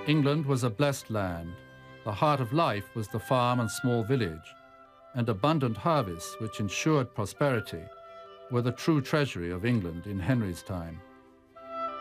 England was a blessed land. The heart of life was the farm and small village, and abundant harvests, which ensured prosperity, were the true treasury of England in Henry's time.